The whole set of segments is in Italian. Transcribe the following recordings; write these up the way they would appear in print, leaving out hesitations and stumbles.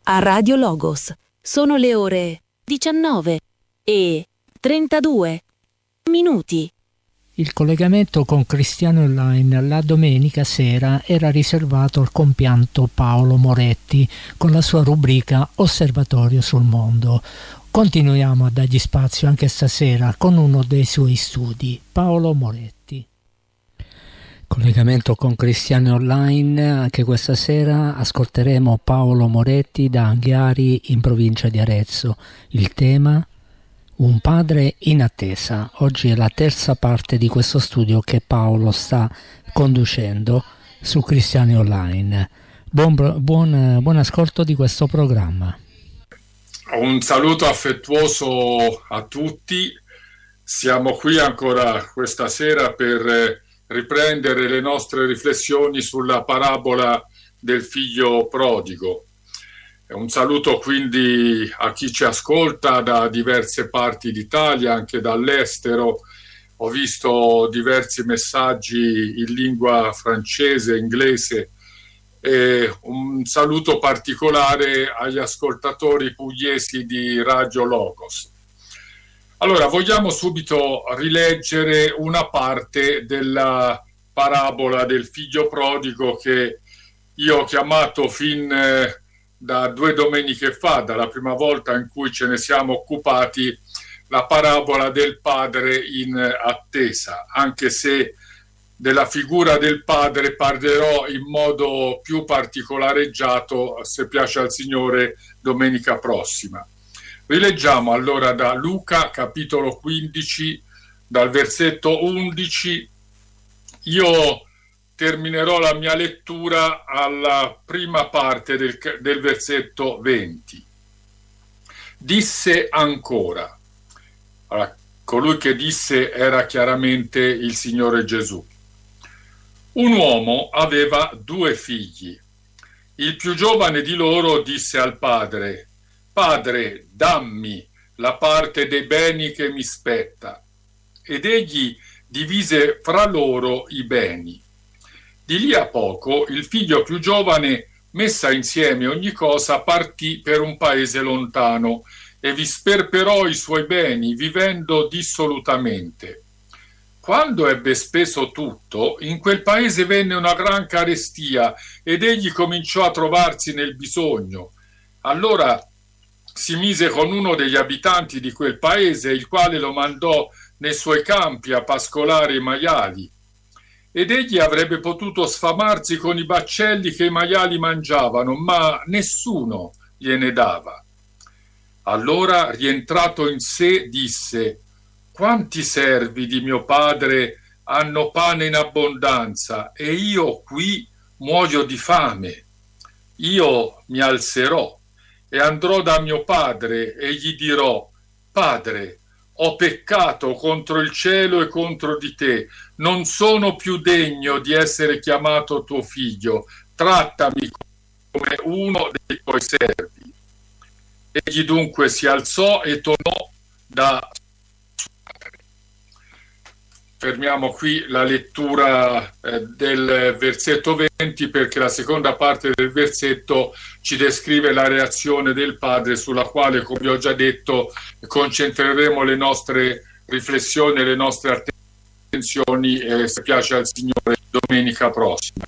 a Radio Logos. Sono le ore 19:32. Il collegamento con Cristiano Online la domenica sera era riservato al compianto Paolo Moretti con la sua rubrica Osservatorio sul mondo. Continuiamo a dargli spazio anche stasera con uno dei suoi studi, Paolo Moretti. Collegamento con Cristiano Online, anche questa sera ascolteremo Paolo Moretti da Anghiari in provincia di Arezzo. Il tema: un padre in attesa. Oggi è la terza parte di questo studio che Paolo sta conducendo su Cristiano Online. Buon ascolto di questo programma. Un saluto affettuoso a tutti. Siamo qui ancora questa sera per riprendere le nostre riflessioni sulla parabola del figlio prodigo. Un saluto quindi a chi ci ascolta da diverse parti d'Italia, anche dall'estero. Ho visto diversi messaggi in lingua francese, inglese, e un saluto particolare agli ascoltatori pugliesi di Radio Logos. Allora, vogliamo subito rileggere una parte della parabola del figlio prodigo che io ho chiamato fin da 2 domeniche fa, dalla prima volta in cui ce ne siamo occupati, la parabola del padre in attesa, anche se della figura del padre parlerò in modo più particolareggiato, se piace al Signore, domenica prossima. Rileggiamo allora da Luca, capitolo 15, dal versetto 11. Io terminerò la mia lettura alla prima parte del versetto 20. Disse ancora. Allora, colui che disse era chiaramente il Signore Gesù. Un uomo aveva 2 figli. Il più giovane di loro disse al padre: Padre, dammi la parte dei beni che mi spetta. Ed egli divise fra loro i beni. Di lì a poco il figlio più giovane, messa insieme ogni cosa, partì per un paese lontano e vi sperperò i suoi beni, vivendo dissolutamente. Quando ebbe speso tutto, in quel paese venne una gran carestia ed egli cominciò a trovarsi nel bisogno. Allora si mise con uno degli abitanti di quel paese, il quale lo mandò nei suoi campi a pascolare i maiali. Ed egli avrebbe potuto sfamarsi con i baccelli che i maiali mangiavano, ma nessuno gliene dava. Allora, rientrato in sé, disse: quanti servi di mio padre hanno pane in abbondanza e io qui muoio di fame. Io mi alzerò e andrò da mio padre e gli dirò: Padre, ho peccato contro il cielo e contro di te, non sono più degno di essere chiamato tuo figlio, trattami come uno dei tuoi servi. Egli dunque si alzò e tornò da suo padre. Fermiamo qui la lettura del versetto 20, perché la seconda parte del versetto ci descrive la reazione del padre, sulla quale, come vi ho già detto, concentreremo le nostre riflessioni e le nostre attenzioni, se piace al Signore, domenica prossima.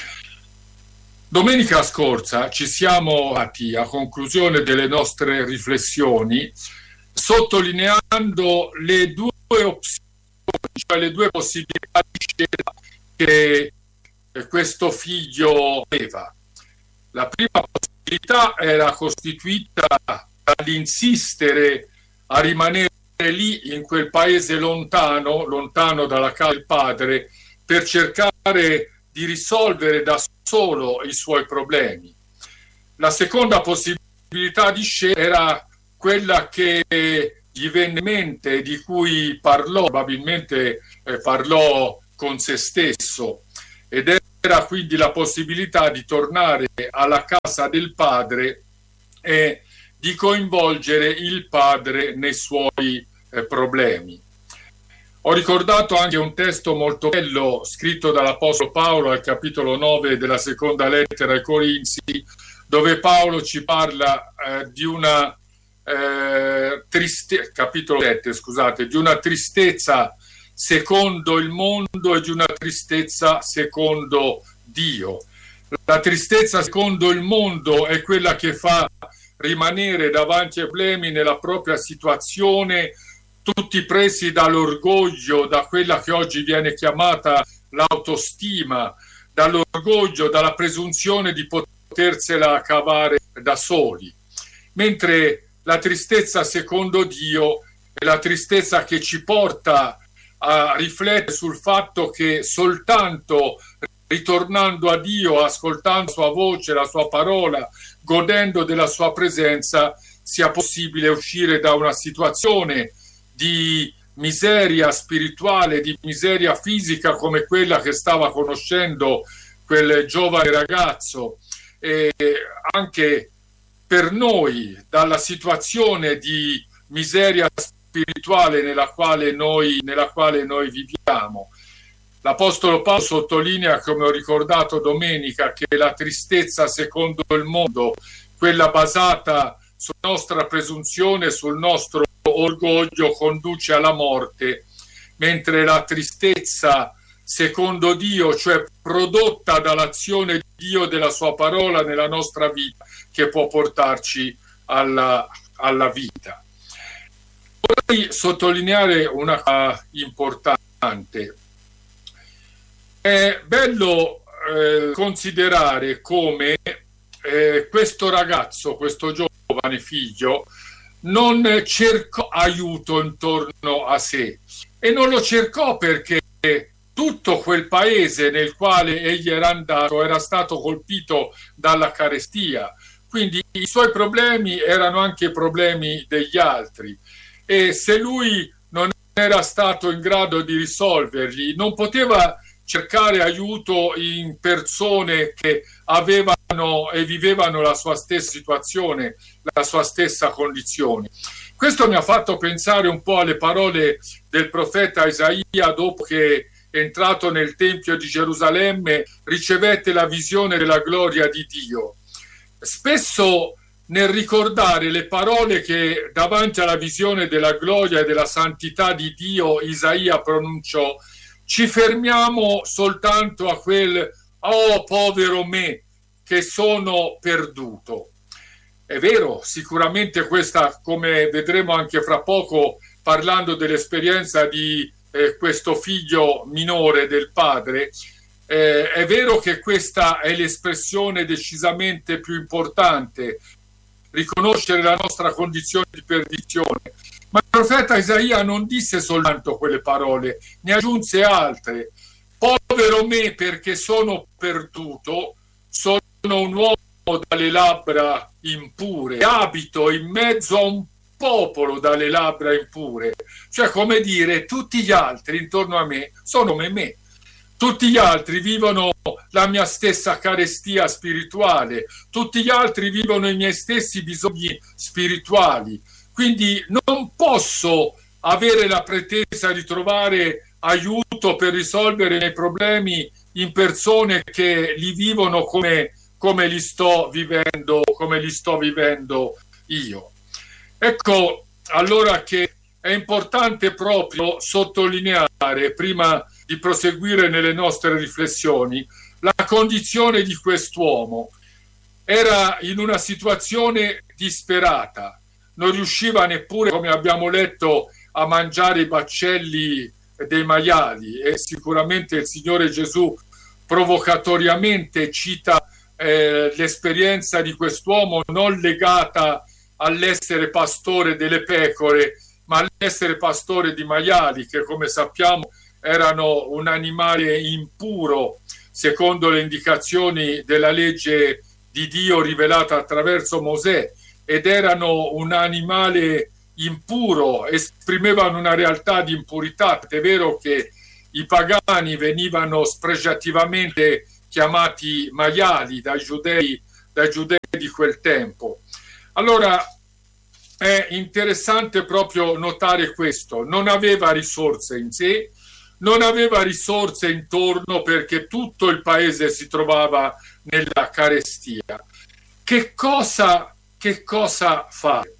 Domenica scorsa ci siamo arrivati, a conclusione delle nostre riflessioni, sottolineando le 2 opzioni, cioè le 2 possibilità di scelta che questo figlio aveva. La prima possibilità era costituita dall'insistere a rimanere lì in quel paese lontano dalla casa del padre, per cercare di risolvere da solo i suoi problemi. La seconda possibilità di scelta era quella che gli venne in mente, di cui parlò, probabilmente parlò con se stesso, ed era quindi la possibilità di tornare alla casa del padre e di coinvolgere il padre nei suoi problemi. Ho ricordato anche un testo molto bello scritto dall'Apostolo Paolo al capitolo 9 della seconda lettera ai Corinzi, dove Paolo ci parla di una capitolo 7, scusate, di una tristezza secondo il mondo e di una tristezza secondo Dio. La tristezza secondo il mondo è quella che fa rimanere davanti ai problemi nella propria situazione, tutti presi dall'orgoglio, da quella che oggi viene chiamata l'autostima, dall'orgoglio, dalla presunzione di potersela cavare da soli. Mentre la tristezza secondo Dio è la tristezza che ci porta a riflettere sul fatto che soltanto ritornando a Dio, ascoltando la sua voce, la sua parola, godendo della sua presenza, sia possibile uscire da una situazione di miseria spirituale, di miseria fisica come quella che stava conoscendo quel giovane ragazzo, e anche per noi dalla situazione di miseria spirituale nella quale noi viviamo. L'Apostolo Paolo sottolinea, come ho ricordato domenica, che la tristezza secondo il mondo, quella basata sulla nostra presunzione, sul nostro orgoglio, conduce alla morte, mentre la tristezza secondo Dio, cioè prodotta dall'azione di Dio, della sua parola nella nostra vita, che può portarci alla vita. Vorrei sottolineare una cosa importante. È bello considerare come questo ragazzo, questo giovane figlio, non cercò aiuto intorno a sé, e non lo cercò perché tutto quel paese nel quale egli era andato era stato colpito dalla carestia, quindi i suoi problemi erano anche problemi degli altri, e se lui non era stato in grado di risolverli, non poteva cercare aiuto in persone che avevano e vivevano la sua stessa situazione, la sua stessa condizione. Questo mi ha fatto pensare un po' alle parole del profeta Isaia dopo che, entrato nel Tempio di Gerusalemme, ricevette la visione della gloria di Dio. Spesso nel ricordare le parole che davanti alla visione della gloria e della santità di Dio Isaia pronunciò, ci fermiamo soltanto a quel «Oh, povero me, che sono perduto». È vero, sicuramente questa, come vedremo anche fra poco, parlando dell'esperienza di questo figlio minore del padre, è vero che questa è l'espressione decisamente più importante, riconoscere la nostra condizione di perdizione. Ma il profeta Isaia non disse soltanto quelle parole, ne aggiunse altre. Povero me, perché sono perduto, sono un uomo dalle labbra impure, abito in mezzo a un popolo dalle labbra impure. Cioè, come dire, tutti gli altri intorno a me sono come me. Tutti gli altri vivono la mia stessa carestia spirituale, tutti gli altri vivono i miei stessi bisogni spirituali. Quindi non posso avere la pretesa di trovare aiuto per risolvere i miei problemi in persone che li vivono come li sto vivendo io. Ecco allora che è importante proprio sottolineare, prima di proseguire nelle nostre riflessioni, la condizione di quest'uomo. Era in una situazione disperata, non riusciva neppure, come abbiamo letto, a mangiare i baccelli dei maiali, e sicuramente il Signore Gesù provocatoriamente cita l'esperienza di quest'uomo non legata all'essere pastore delle pecore, ma all'essere pastore di maiali, che come sappiamo erano un animale impuro secondo le indicazioni della legge di Dio rivelata attraverso Mosè, ed erano un animale impuro, esprimevano una realtà di impurità. È vero che i pagani venivano spregiativamente chiamati maiali dai giudei di quel tempo. Allora è interessante proprio notare questo: non aveva risorse in sé, non aveva risorse intorno, perché tutto il paese si trovava nella carestia. che cosa fare?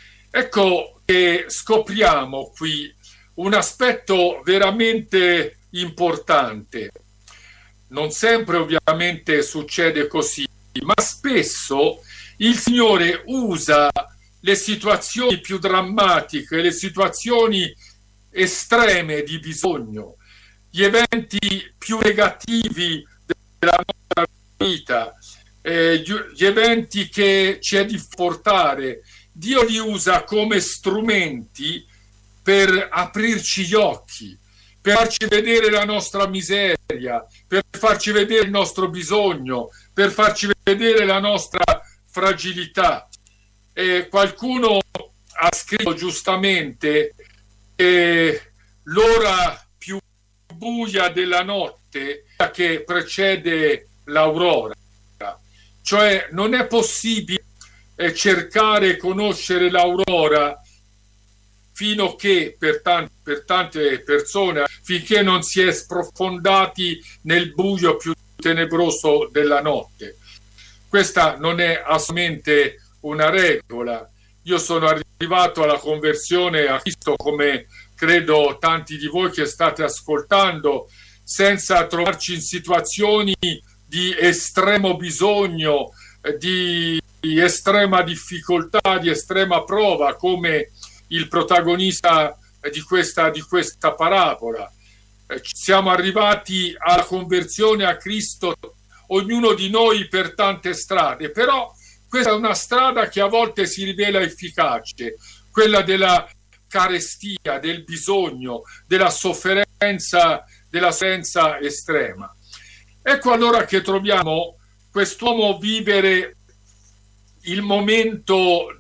Ecco che scopriamo qui un aspetto veramente importante. Non sempre ovviamente succede così, ma spesso il Signore usa le situazioni più drammatiche, le situazioni estreme di bisogno, gli eventi più negativi della nostra vita, gli eventi che c'è di portare. Dio li usa come strumenti per aprirci gli occhi, per farci vedere la nostra miseria, per farci vedere il nostro bisogno, per farci vedere la nostra fragilità. Qualcuno ha scritto giustamente che l'ora più buia della notte è che precede l'aurora, cioè non è possibile cercare e conoscere l'aurora fino a che per tante persone, finché non si è sprofondati nel buio più tenebroso della notte. Questa non è assolutamente una regola. Io sono arrivato alla conversione a Cristo, come credo tanti di voi che state ascoltando, senza trovarci in situazioni di estremo bisogno, di estrema difficoltà, di estrema prova, come il protagonista di questa parabola. Siamo arrivati alla conversione a Cristo, ognuno di noi per tante strade, però questa è una strada che a volte si rivela efficace, quella della carestia, del bisogno, della sofferenza estrema. Ecco allora che troviamo quest'uomo vivere il momento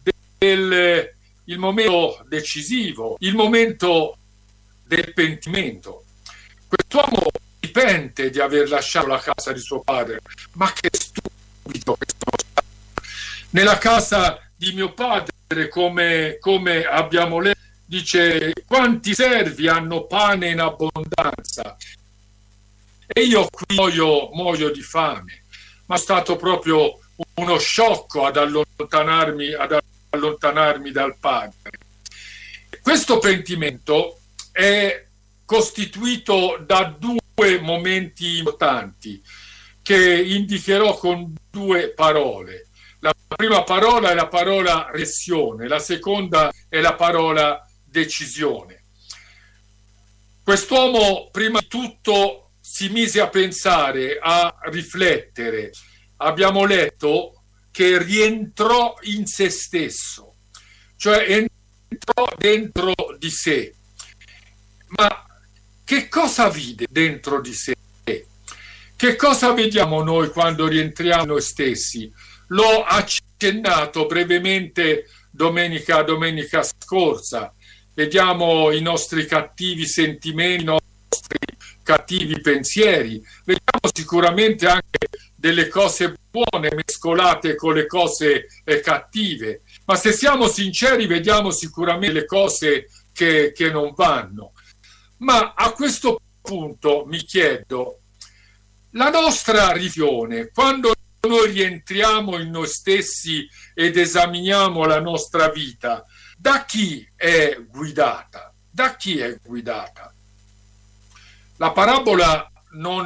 decisivo, il momento del pentimento. Quest'uomo si pente di aver lasciato la casa di suo padre. Ma che stupido che sono stato! Nella casa di mio padre, come abbiamo letto, dice: quanti servi hanno pane in abbondanza e io qui muoio di fame. Ma è stato proprio uno sciocco ad allontanarmi dal padre. Questo pentimento è costituito da due momenti importanti che indicherò con due parole. La prima parola è la parola remissione, la seconda è la parola decisione. Quest'uomo prima di tutto si mise a pensare, a riflettere. Abbiamo letto che rientrò in se stesso, cioè entrò dentro di sé. Ma che cosa vide dentro di sé? Che cosa vediamo noi quando rientriamo noi stessi? L'ho accennato brevemente domenica scorsa. Vediamo i nostri cattivi sentimenti, i nostri cattivi pensieri. Vediamo sicuramente anche delle cose buone mescolate con le cose cattive. Ma se siamo sinceri, vediamo sicuramente le cose che non vanno. Ma a questo punto mi chiedo, la nostra riflessione, quando noi rientriamo in noi stessi ed esaminiamo la nostra vita, da chi è guidata? Da chi è guidata? La parabola non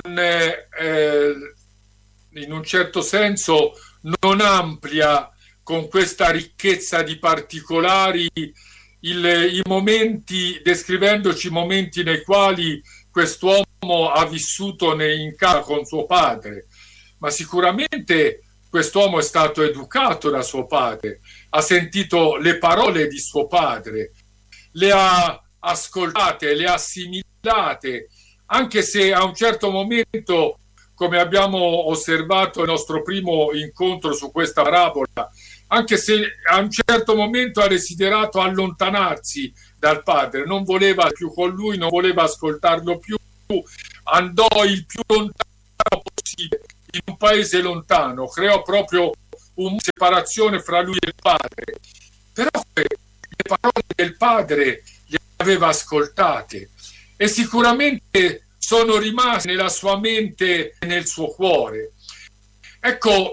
in un certo senso non amplia con questa ricchezza di particolari i momenti, descrivendoci i momenti nei quali quest'uomo ha vissuto in casa con suo padre, ma sicuramente quest'uomo è stato educato da suo padre, ha sentito le parole di suo padre, le ha ascoltate, le ha assimilate, anche se a un certo momento, come abbiamo osservato nel nostro primo incontro su questa parabola, anche se a un certo momento ha desiderato allontanarsi dal padre, non voleva più con lui, non voleva ascoltarlo più, andò il più lontano possibile, in un paese lontano, creò proprio una separazione fra lui e il padre. Però le parole del padre le aveva ascoltate e sicuramente sono rimaste nella sua mente e nel suo cuore. Ecco,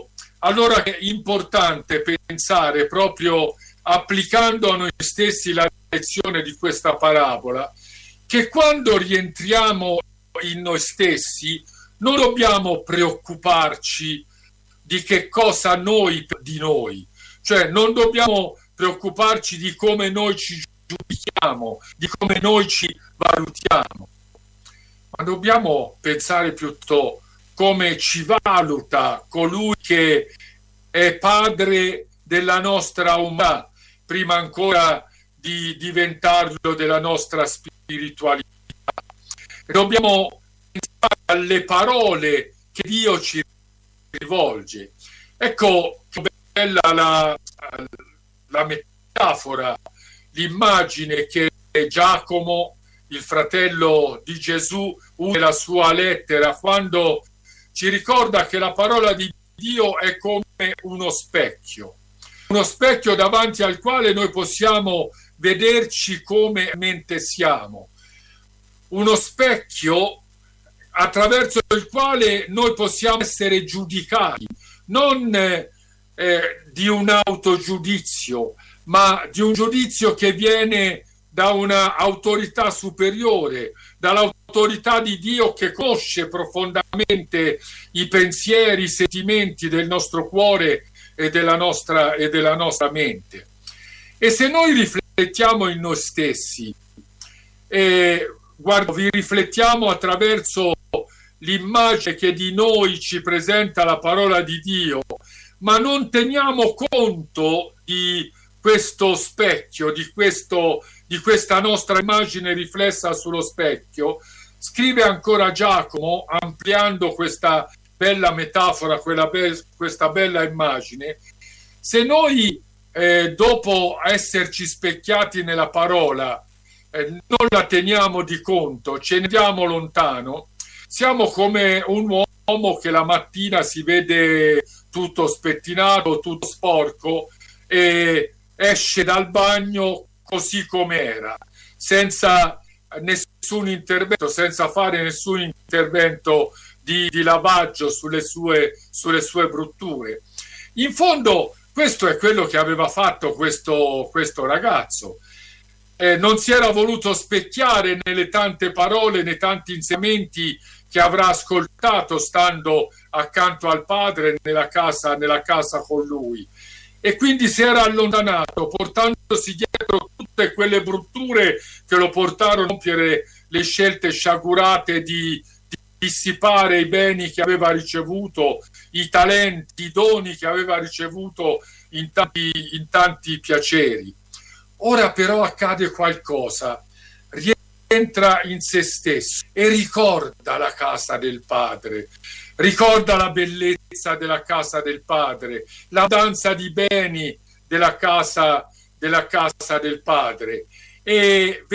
allora è importante pensare, proprio applicando a noi stessi la lezione di questa parabola, che quando rientriamo in noi stessi non dobbiamo preoccuparci di che cosa noi di noi, cioè non dobbiamo preoccuparci di come noi ci giudichiamo, di come noi ci valutiamo, ma dobbiamo pensare piuttosto come ci valuta colui che è padre della nostra umanità, prima ancora di diventarlo della nostra spiritualità. Dobbiamo pensare alle parole che Dio ci rivolge. Ecco che bella la metafora, l'immagine che Giacomo, il fratello di Gesù, usa nella sua lettera quando ci ricorda che la parola di Dio è come uno specchio davanti al quale noi possiamo vederci come mente siamo, uno specchio attraverso il quale noi possiamo essere giudicati, non di un autogiudizio, ma di un giudizio che viene da una autorità superiore, dall'autorità di Dio che conosce profondamente i pensieri, i sentimenti del nostro cuore e della nostra mente. E se noi riflettiamo in noi stessi, vi riflettiamo attraverso l'immagine che di noi ci presenta la parola di Dio, ma non teniamo conto di questo specchio, di questa nostra immagine riflessa sullo specchio, scrive ancora Giacomo, ampliando questa bella metafora, questa bella immagine: se noi dopo esserci specchiati nella parola non la teniamo di conto, ce ne andiamo lontano, siamo come un uomo che la mattina si vede tutto spettinato, tutto sporco, e esce dal bagno così come era, senza nessun intervento, senza fare nessun intervento di lavaggio sulle sue brutture. In fondo questo è quello che aveva fatto questo ragazzo. Non si era voluto specchiare nelle tante parole, nei tanti insegnamenti che avrà ascoltato stando accanto al padre nella casa con lui, e quindi si era allontanato, portandosi dietro tutte quelle brutture che lo portarono a compiere le scelte sciagurate di dissipare i beni che aveva ricevuto, i talenti, i doni che aveva ricevuto in tanti piaceri. Ora però accade qualcosa, rientra in se stesso e ricorda la casa del padre, ricorda la bellezza della casa del padre, l'abbondanza di beni della casa del padre, e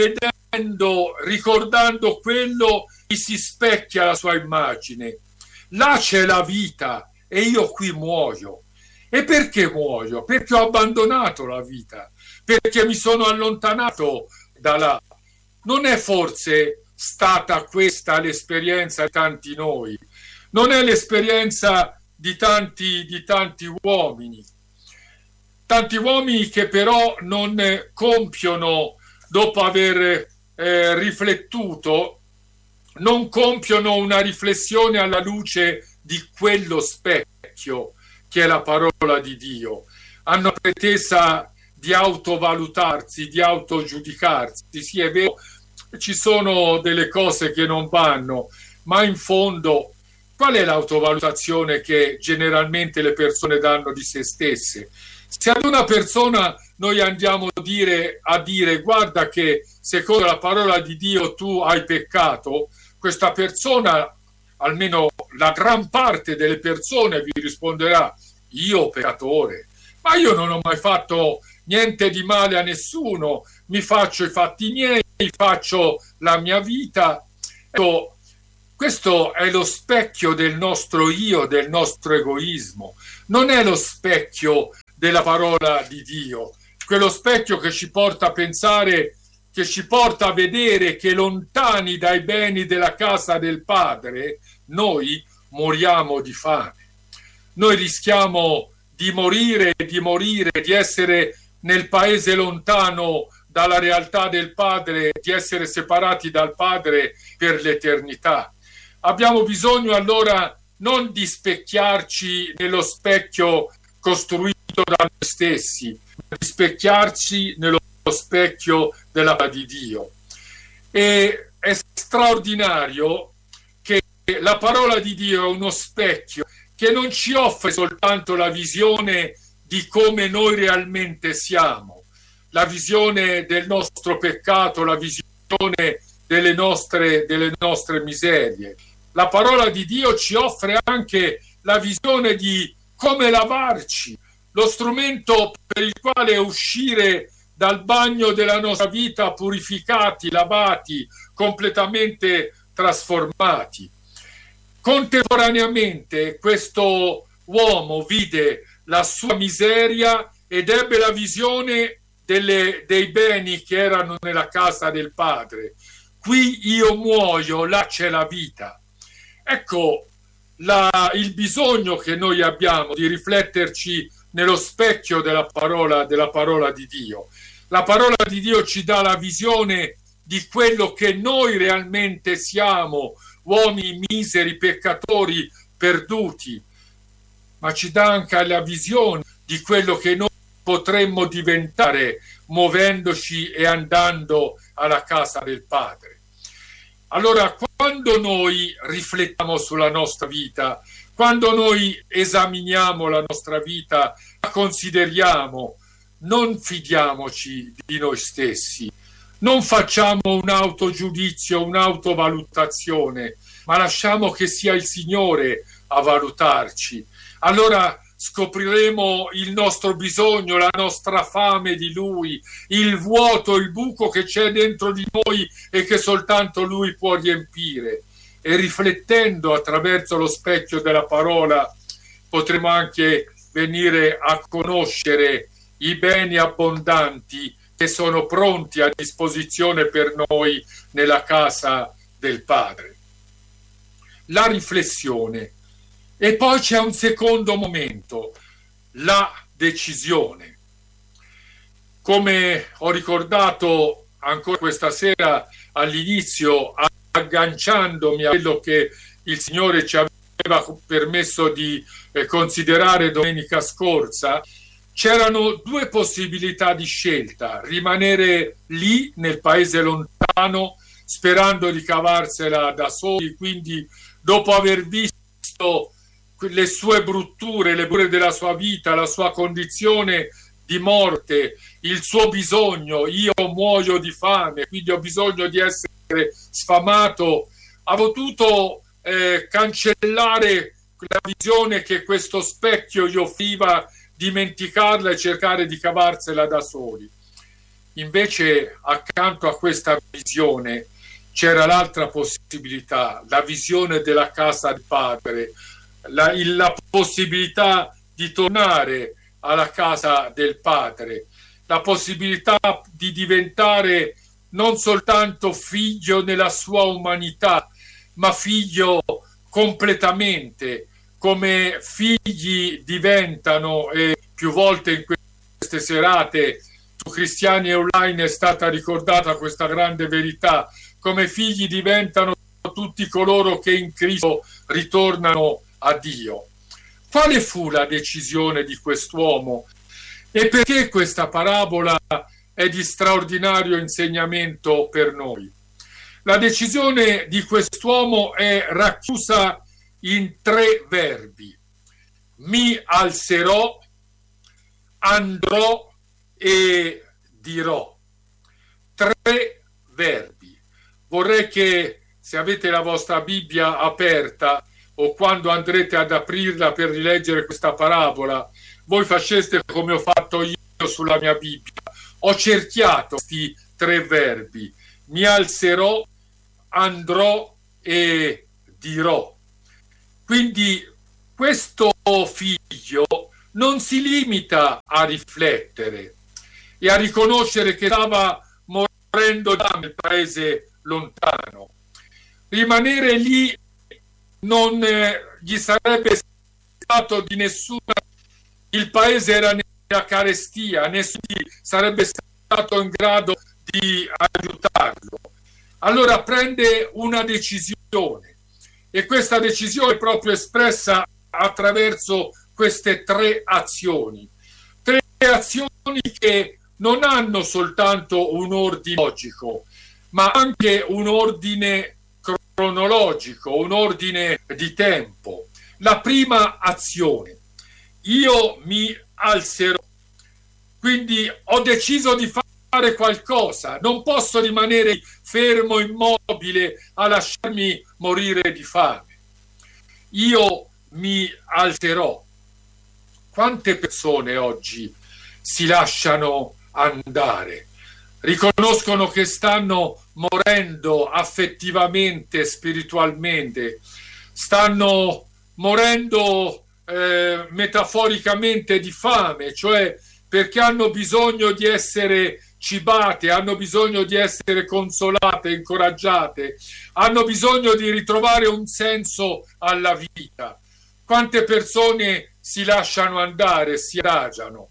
ricordando quello, si specchia la sua immagine. Là c'è la vita e io qui muoio. E perché muoio? Perché ho abbandonato la vita, perché mi sono allontanato da là. Non è forse stata questa l'esperienza di tanti noi? Non è l'esperienza di tanti uomini che però non compiono, dopo aver riflettuto, non compiono una riflessione alla luce di quello specchio che è la parola di Dio. Hanno pretesa di autovalutarsi, di autogiudicarsi. Sì, è vero, ci sono delle cose che non vanno, ma in fondo qual è l'autovalutazione che generalmente le persone danno di se stesse? Se ad una persona noi andiamo a dire guarda che secondo la parola di Dio tu hai peccato, questa persona, almeno la gran parte delle persone, vi risponderà: io peccatore, ma io non ho mai fatto niente di male a nessuno, mi faccio i fatti miei, faccio la mia vita. Ecco, questo è lo specchio del nostro io, del nostro egoismo, non è lo specchio della parola di Dio, quello specchio che ci porta a pensare, che ci porta a vedere che lontani dai beni della casa del Padre noi moriamo di fame. noi rischiamo di morire, di essere nel paese lontano dalla realtà del Padre, di essere separati dal Padre per l'eternità. Abbiamo bisogno allora non di specchiarci nello specchio costruito da noi stessi, ma di specchiarci nello specchio della parola di Dio. E è straordinario che la parola di Dio è uno specchio che non ci offre soltanto la visione di come noi realmente siamo, la visione del nostro peccato, la visione delle nostre miserie. La parola di Dio ci offre anche la visione di come lavarci, lo strumento per il quale uscire dal bagno della nostra vita purificati, lavati, completamente trasformati. Contemporaneamente questo uomo vide la sua miseria ed ebbe la visione dei beni che erano nella casa del Padre. Qui io muoio, là c'è la vita. Ecco il bisogno che noi abbiamo di rifletterci nello specchio della parola di Dio. La parola di Dio ci dà la visione di quello che noi realmente siamo, uomini miseri, peccatori, perduti, ma ci dà anche la visione di quello che noi potremmo diventare muovendoci e andando alla casa del Padre. Allora, quando noi riflettiamo sulla nostra vita, quando noi esaminiamo la nostra vita, la consideriamo, non fidiamoci di noi stessi, non facciamo un autogiudizio, un'autovalutazione, ma lasciamo che sia il Signore a valutarci. Allora scopriremo il nostro bisogno, la nostra fame di Lui, il vuoto, il buco che c'è dentro di noi e che soltanto Lui può riempire. E riflettendo attraverso lo specchio della parola potremo anche venire a conoscere i beni abbondanti che sono pronti a disposizione per noi nella casa del Padre. La riflessione. E poi c'è un secondo momento, la decisione. Come ho ricordato ancora questa sera all'inizio, agganciandomi a quello che il Signore ci aveva permesso di considerare domenica scorsa, c'erano due possibilità di scelta: rimanere lì nel paese lontano sperando di cavarsela da soli, quindi dopo aver visto le sue brutture, le brutture della sua vita, la sua condizione di morte, il suo bisogno, io muoio di fame, quindi ho bisogno di essere sfamato, ha potuto cancellare la visione che questo specchio gli offriva, dimenticarla e cercare di cavarsela da soli. Invece, accanto a questa visione c'era l'altra possibilità, la visione della casa del Padre, la possibilità di tornare alla casa del Padre, la possibilità di diventare non soltanto figlio nella sua umanità, ma figlio completamente, come figli diventano, e più volte in queste serate su Cristiani Online è stata ricordata questa grande verità, come figli diventano tutti coloro che in Cristo ritornano a Dio. Quale fu la decisione di quest'uomo e perché questa parabola è di straordinario insegnamento per noi? La decisione di quest'uomo è racchiusa in tre verbi: mi alzerò, andrò e dirò. Tre verbi. Vorrei che, se avete la vostra Bibbia aperta o quando andrete ad aprirla per rileggere questa parabola, voi faceste come ho fatto io sulla mia Bibbia. Ho cerchiato questi tre verbi: mi alzerò, andrò e dirò. Quindi questo figlio non si limita a riflettere e a riconoscere che stava morendo nel paese lontano. Rimanere lì non gli sarebbe stato di nessuna, il paese era nella carestia, nessuno sarebbe stato in grado di aiutarlo. Allora prende una decisione, e questa decisione è proprio espressa attraverso queste tre azioni che non hanno soltanto un ordine logico, ma anche un ordine cronologico, un ordine di tempo. La prima azione: io mi alzerò, quindi ho deciso di fare qualcosa, non posso rimanere fermo, immobile, a lasciarmi morire di fame. Io mi alzerò. Quante persone oggi si lasciano andare, riconoscono che stanno morendo affettivamente, spiritualmente, stanno morendo metaforicamente di fame, cioè perché hanno bisogno di essere cibate, hanno bisogno di essere consolate, incoraggiate, hanno bisogno di ritrovare un senso alla vita. Quante persone si lasciano andare, si adagiano.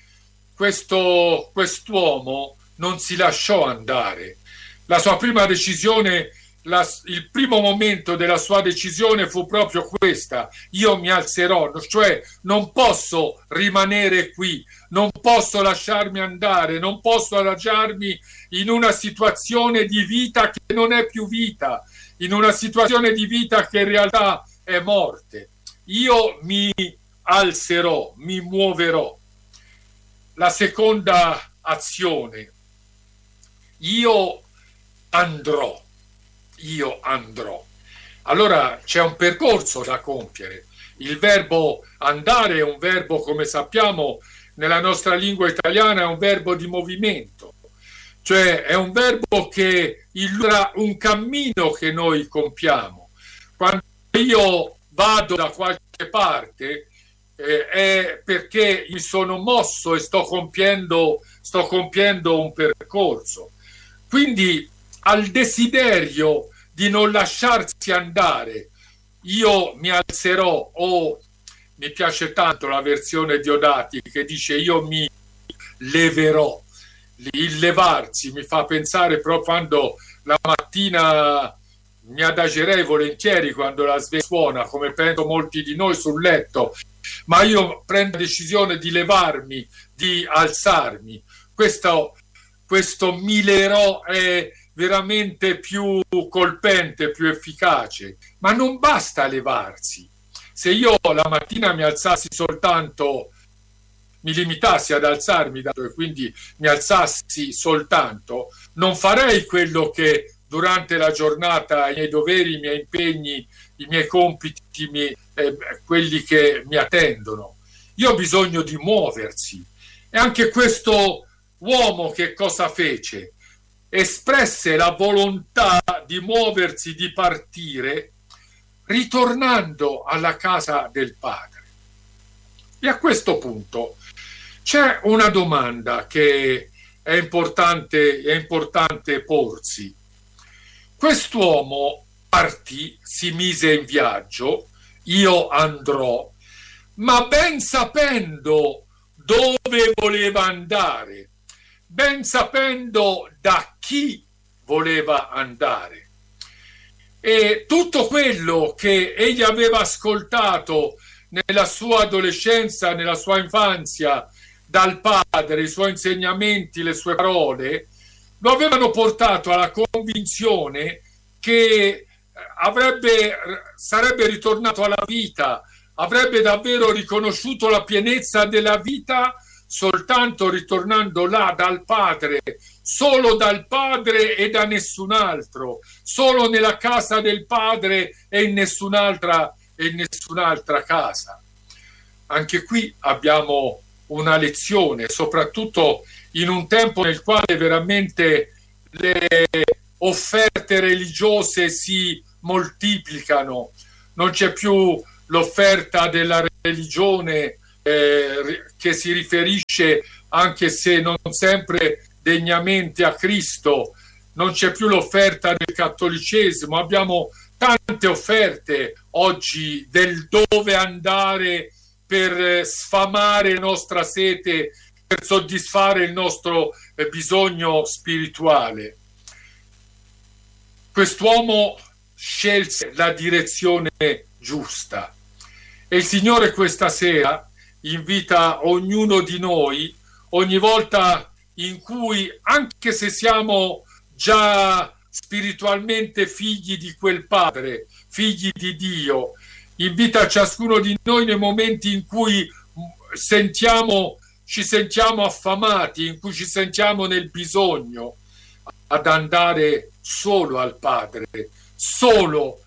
Quest'uomo non si lasciò andare. La sua prima decisione, il primo momento della sua decisione fu proprio questa: io mi alzerò, cioè non posso rimanere qui, non posso lasciarmi andare, non posso adagiarmi in una situazione di vita che non è più vita, in una situazione di vita che in realtà è morte. Io mi alzerò, mi muoverò. La seconda azione: io andrò. Allora c'è un percorso da compiere. Il verbo andare è un verbo, come sappiamo, nella nostra lingua italiana è un verbo di movimento, cioè è un verbo che illustra un cammino che noi compiamo. Quando io vado da qualche parte è perché mi sono mosso e sto compiendo un percorso. Quindi al desiderio di non lasciarsi andare, io mi alzerò, o mi piace tanto la versione di Odati che dice io mi leverò. Il levarsi mi fa pensare proprio quando la mattina mi adagerei volentieri quando la sveglia suona, come penso molti di noi, sul letto, ma io prendo la decisione di levarmi, di alzarmi. Questo milerò è veramente più colpente, più efficace. Ma non basta levarsi. Se io la mattina mi alzassi soltanto, mi limitassi ad alzarmi e quindi mi alzassi soltanto, non farei quello che durante la giornata, i miei doveri, i miei impegni, i miei compiti, quelli che mi attendono. Io ho bisogno di muoversi. E anche questo uomo che cosa fece? Espresse la volontà di muoversi, di partire, ritornando alla casa del padre. E a questo punto c'è una domanda che è importante porsi. Quest'uomo partì, si mise in viaggio, io andrò, ma ben sapendo dove voleva andare, ben sapendo da chi voleva andare. E tutto quello che egli aveva ascoltato nella sua adolescenza, nella sua infanzia, dal padre, i suoi insegnamenti, le sue parole, lo avevano portato alla convinzione che sarebbe ritornato alla vita, avrebbe davvero riconosciuto la pienezza della vita soltanto ritornando là dal padre, solo dal padre e da nessun altro, solo nella casa del padre e in nessun'altra casa. Anche qui abbiamo una lezione, soprattutto in un tempo nel quale veramente le offerte religiose si moltiplicano, non c'è più l'offerta della religione che si riferisce, anche se non sempre degnamente, a Cristo, non c'è più l'offerta del cattolicesimo, abbiamo tante offerte oggi del dove andare per sfamare la nostra sete, per soddisfare il nostro bisogno spirituale. Quest'uomo scelse la direzione giusta e il Signore questa sera invita ognuno di noi, ogni volta in cui, anche se siamo già spiritualmente figli di quel Padre, figli di Dio, invita ciascuno di noi nei momenti in cui ci sentiamo affamati, in cui ci sentiamo nel bisogno, ad andare solo al Padre, solo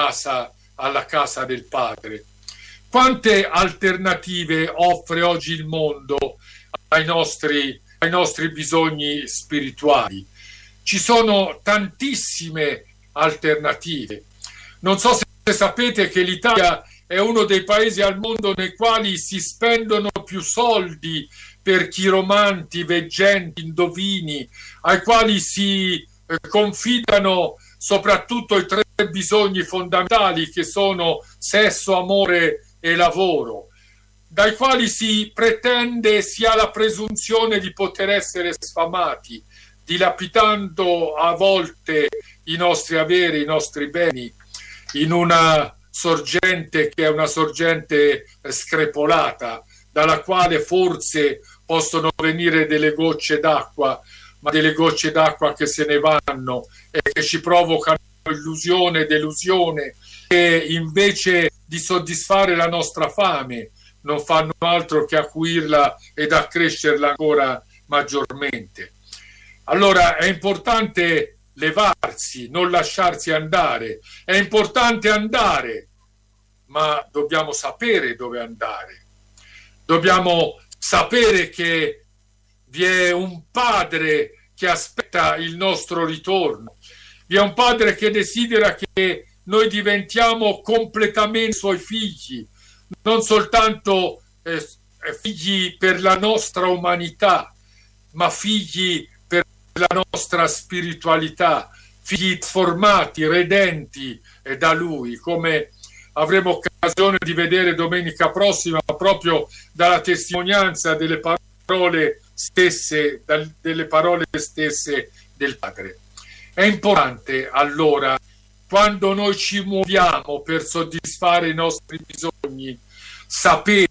alla casa del Padre. Quante alternative offre oggi il mondo ai nostri bisogni spirituali? Ci sono tantissime alternative. Non so se sapete che l'Italia è uno dei paesi al mondo nei quali si spendono più soldi per chiromanti, veggenti, indovini, ai quali si confidano soprattutto i 3 bisogni fondamentali che sono sesso, amore e lavoro, dai quali si pretende si ha la presunzione di poter essere sfamati, dilapidando a volte i nostri averi, i nostri beni, in una sorgente che è una sorgente screpolata, dalla quale forse possono venire delle gocce d'acqua, ma delle gocce d'acqua che se ne vanno e che ci provocano illusione, delusione, che invece di soddisfare la nostra fame non fanno altro che acuirla ed accrescerla ancora maggiormente. Allora è importante levarsi, non lasciarsi andare, è importante andare, ma dobbiamo sapere dove andare, dobbiamo sapere che vi è un Padre che aspetta il nostro ritorno, vi è un Padre che desidera che noi diventiamo completamente suoi figli, non soltanto figli per la nostra umanità, ma figli per la nostra spiritualità, figli formati, redenti da Lui, come avremo occasione di vedere domenica prossima proprio dalla testimonianza delle parole stesse del Padre. È importante allora, quando noi ci muoviamo per soddisfare i nostri bisogni, sapere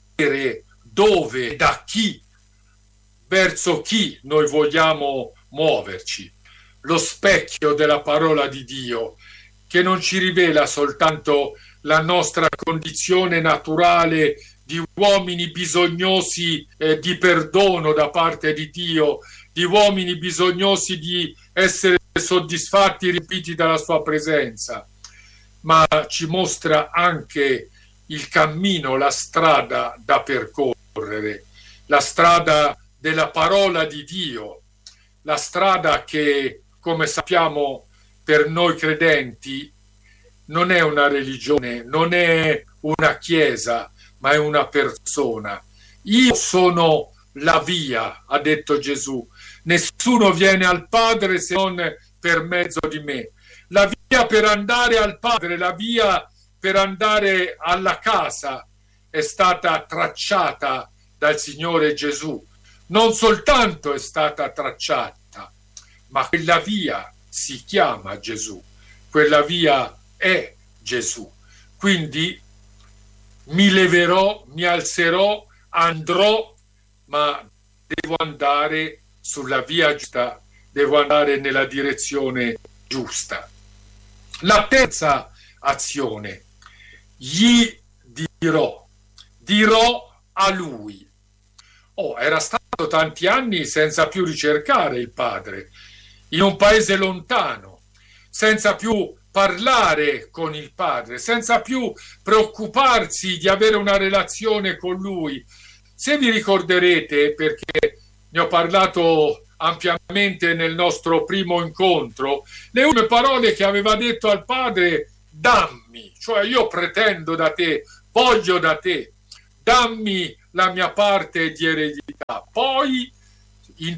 dove, da chi, verso chi noi vogliamo muoverci. Lo specchio della parola di Dio, che non ci rivela soltanto la nostra condizione naturale di uomini bisognosi di perdono da parte di Dio, di uomini bisognosi di essere soddisfatti, riempiti dalla sua presenza, ma ci mostra anche il cammino, la strada da percorrere, la strada della parola di Dio, la strada che, come sappiamo, per noi credenti non è una religione, non è una chiesa, ma è una persona. Io sono la via, ha detto Gesù. Nessuno viene al Padre se non per mezzo di me. La via per andare al Padre, la via per andare alla casa è stata tracciata dal Signore Gesù. Non soltanto è stata tracciata, ma quella via si chiama Gesù. Quella via è Gesù. Quindi mi leverò, mi alzerò, andrò, ma devo andare sulla via giusta, devo andare nella direzione giusta. La terza azione, gli dirò a lui. Era stato tanti anni senza più ricercare il Padre, in un paese lontano, senza più parlare con il Padre, senza più preoccuparsi di avere una relazione con Lui. Se vi ricorderete, perché ne ho parlato ampiamente nel nostro primo incontro, le ultime parole che aveva detto al Padre: dammi, cioè io pretendo da te, voglio da te, dammi la mia parte di eredità. Poi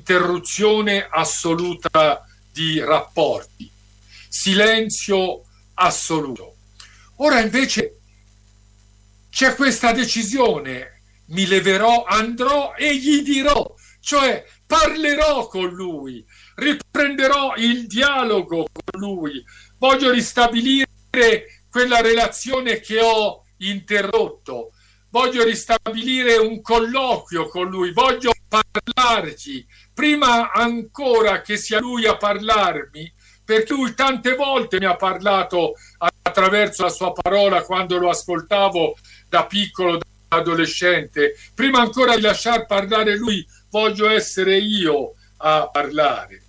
interruzione assoluta di rapporti, silenzio assoluto. Ora invece c'è questa decisione: mi leverò, andrò e gli dirò, cioè parlerò con lui, riprenderò il dialogo con lui, voglio ristabilire quella relazione che ho interrotto, voglio ristabilire un colloquio con lui, voglio parlargli, prima ancora che sia lui a parlarmi, perché lui tante volte mi ha parlato attraverso la sua parola quando lo ascoltavo da piccolo, da adolescente. Prima ancora di lasciar parlare lui, voglio essere io a parlare.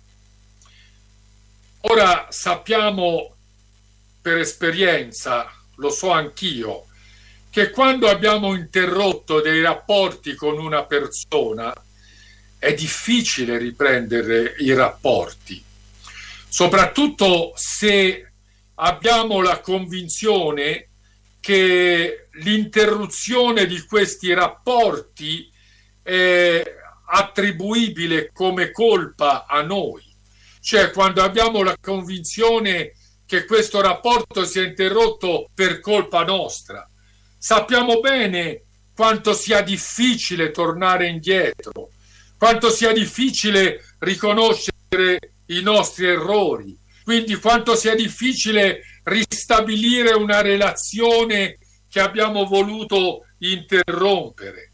Ora sappiamo per esperienza, lo so anch'io, che quando abbiamo interrotto dei rapporti con una persona è difficile riprendere i rapporti, soprattutto se abbiamo la convinzione che l'interruzione di questi rapporti è attribuibile come colpa a noi. Cioè, quando abbiamo la convinzione che questo rapporto sia interrotto per colpa nostra, sappiamo bene quanto sia difficile tornare indietro, quanto sia difficile riconoscere i nostri errori, quindi quanto sia difficile ristabilire una relazione che abbiamo voluto interrompere.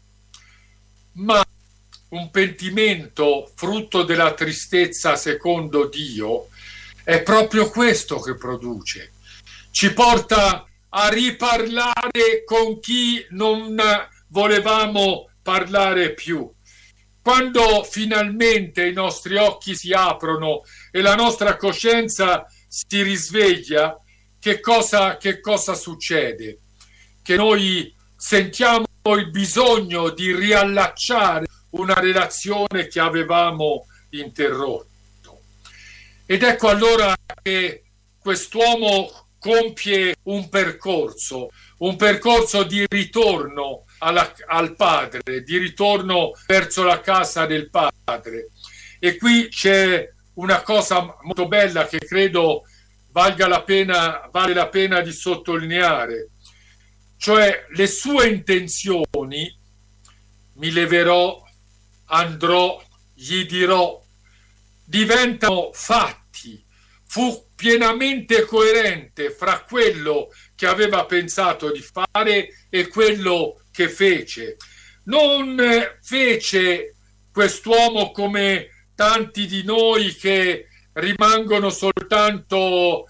Ma un pentimento frutto della tristezza secondo Dio è proprio questo che produce. Ci porta a riparlare con chi non volevamo parlare più. Quando finalmente i nostri occhi si aprono e la nostra coscienza si risveglia, che cosa succede? Che noi sentiamo il bisogno di riallacciare una relazione che avevamo interrotto. Ed ecco allora che quest'uomo compie un percorso di ritorno al padre, di ritorno verso la casa del padre. E qui c'è una cosa molto bella che credo vale la pena di sottolineare, cioè le sue intenzioni: mi leverò, andrò, gli dirò, diventano fatti. Fu pienamente coerente fra quello che aveva pensato di fare e quello che fece. Non fece quest'uomo come tanti di noi che rimangono soltanto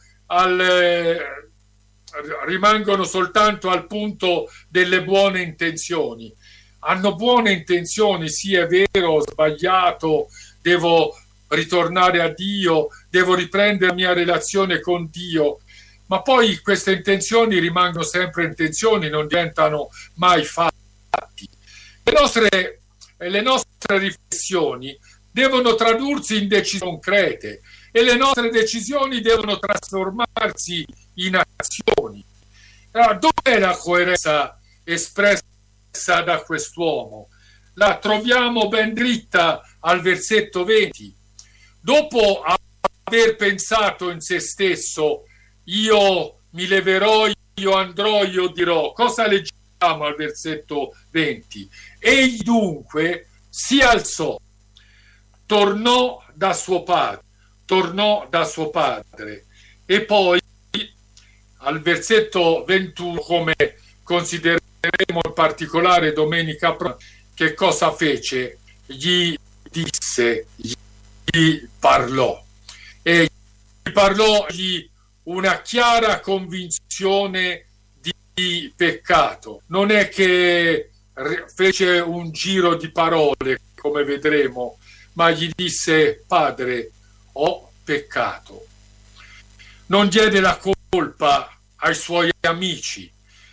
al punto delle buone intenzioni. Hanno buone intenzioni, sì, è vero, ho sbagliato, devo ritornare a Dio, devo riprendere la mia relazione con Dio, ma poi queste intenzioni rimangono sempre intenzioni, non diventano mai fatti. Le nostre riflessioni devono tradursi in decisioni concrete e le nostre decisioni devono trasformarsi in azioni. Allora, dov'è la coerenza espressa da quest'uomo? La troviamo ben dritta al versetto 20. Dopo aver pensato in se stesso, io mi leverò, io andrò, io dirò, cosa leggiamo al versetto 20? Egli dunque si alzò, tornò da suo padre, e poi al versetto 21, come considereremo in particolare domenica prossima, che cosa fece? Gli disse, gli parlò, e gli parlò una chiara convinzione di peccato. Non è che fece un giro di parole, come vedremo, ma gli disse: padre, ho peccato. Non diede la colpa ai suoi amici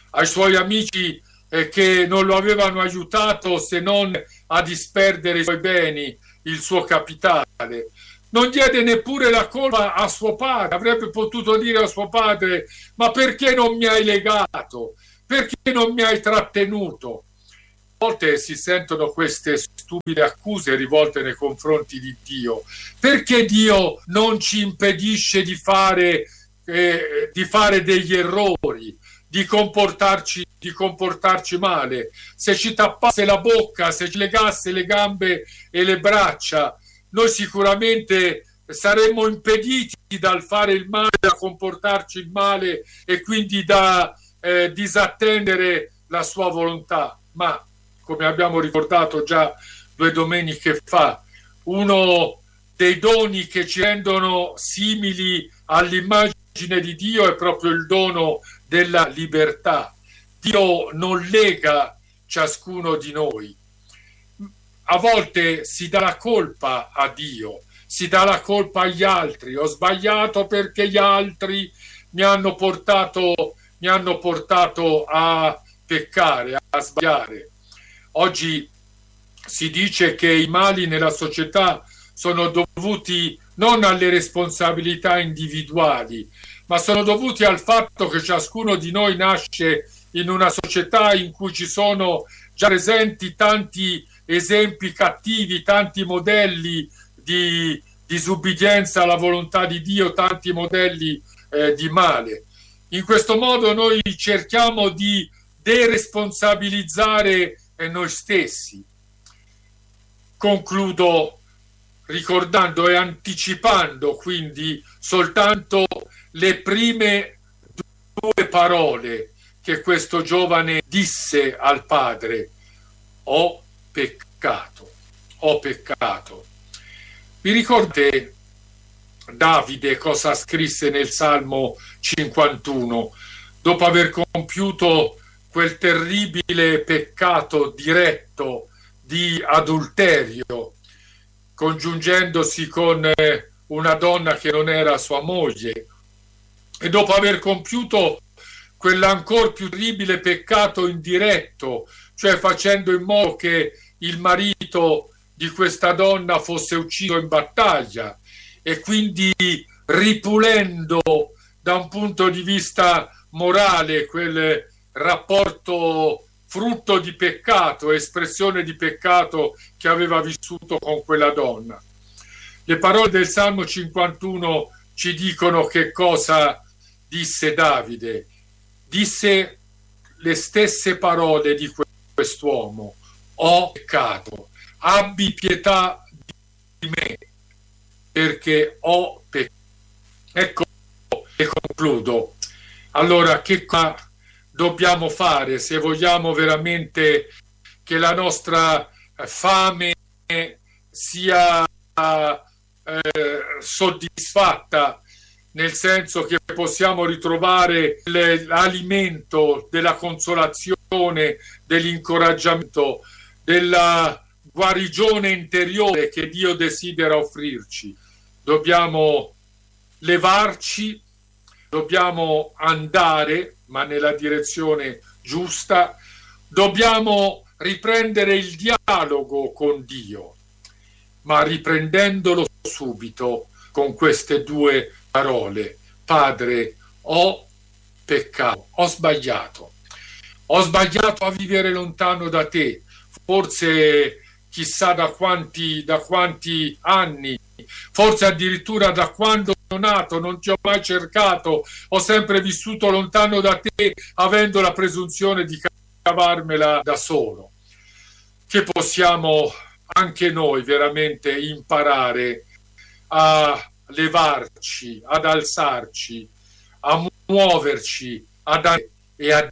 che non lo avevano aiutato se non a disperdere i suoi beni, il suo capitale. Non diede neppure la colpa a suo padre. Avrebbe potuto dire a suo padre: ma perché non mi hai legato? Perché non mi hai trattenuto? A volte si sentono queste stupide accuse rivolte nei confronti di Dio. Perché Dio non ci impedisce di fare di fare degli errori, di comportarci male. Se ci tappasse la bocca, se ci legasse le gambe e le braccia, noi sicuramente saremmo impediti dal fare il male, da comportarci il male e quindi da disattendere la sua volontà. Ma, come abbiamo ricordato già 2 domeniche fa, uno dei doni che ci rendono simili all'immagine di Dio è proprio il dono della libertà. Dio non lega ciascuno di noi. A volte si dà la colpa a Dio, si dà la colpa agli altri. Ho sbagliato perché gli altri mi hanno portato a peccare, a sbagliare. Oggi si dice che i mali nella società sono dovuti non alle responsabilità individuali, ma sono dovuti al fatto che ciascuno di noi nasce in una società in cui ci sono già presenti tanti esempi cattivi, tanti modelli di disubbidienza alla volontà di Dio, tanti modelli di male. In questo modo noi cerchiamo di deresponsabilizzare noi stessi. Concludo ricordando e anticipando quindi soltanto le prime 2 parole che questo giovane disse al padre: ho peccato, ho peccato. Vi ricordate Davide cosa scrisse nel Salmo 51 dopo aver compiuto quel terribile peccato diretto di adulterio, congiungendosi con una donna che non era sua moglie, e dopo aver compiuto quell'ancor più terribile peccato indiretto, cioè facendo in modo che il marito di questa donna fosse ucciso in battaglia, e quindi ripulendo da un punto di vista morale quel rapporto frutto di peccato, espressione di peccato che aveva vissuto con quella donna. Le parole del Salmo 51 ci dicono che cosa disse Davide. Disse le stesse parole di quest'uomo: ho peccato, abbi pietà di me, perché ho peccato. Ecco, e concludo. Allora, che cosa dobbiamo fare se vogliamo veramente che la nostra fame sia soddisfatta, nel senso che possiamo ritrovare l'alimento della consolazione, dell'incoraggiamento, della guarigione interiore che Dio desidera offrirci? Dobbiamo levarci, dobbiamo andare, ma nella direzione giusta, dobbiamo riprendere il dialogo con Dio, ma riprendendolo subito con queste 2 parole: Padre, ho peccato, ho sbagliato a vivere lontano da te, forse chissà da quanti anni, forse addirittura da quando sono nato, non ti ho mai cercato, ho sempre vissuto lontano da te, avendo la presunzione di cavarmela da solo. Che possiamo anche noi veramente imparare a levarci, ad alzarci, a muoverci, e a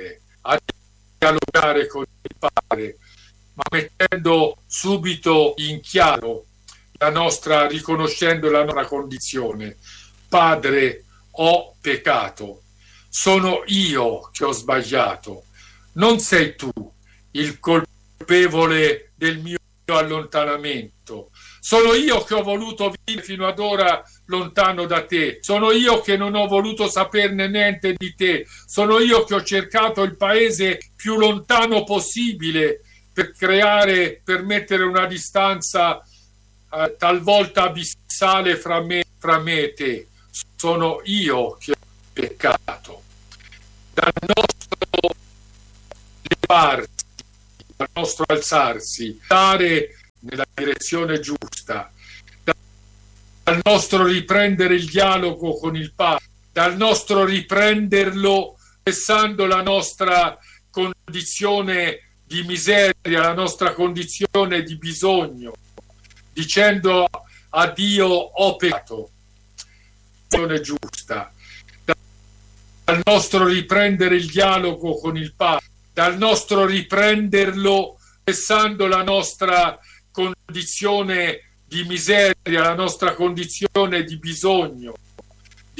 dialogare con il Padre, ma mettendo subito in chiaro riconoscendo la nostra condizione. Padre, ho peccato, sono io che ho sbagliato, non sei tu il colpevole del mio allontanamento. Sono io che ho voluto vivere fino ad ora lontano da te, sono io che non ho voluto saperne niente di te, sono io che ho cercato il paese più lontano possibile per mettere una distanza talvolta abissale fra me e te. Sono io che ho peccato. Dal nostro levarsi, dal nostro alzarsi, andare nella direzione giusta, dal nostro riprendere il dialogo con il Padre, dal nostro riprenderlo, cessando la nostra condizione di miseria, la nostra condizione di bisogno, dicendo a Dio: ho peccato, è giusta, dal nostro riprendere il dialogo con il Padre, dal nostro riprenderlo cessando la nostra condizione di miseria, la nostra condizione di bisogno,